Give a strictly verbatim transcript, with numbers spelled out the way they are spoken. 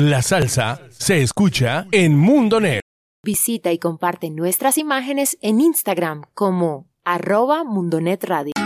La salsa se escucha en Mundonet. Visita y comparte nuestras imágenes en Instagram como arroba Mundonet Radio.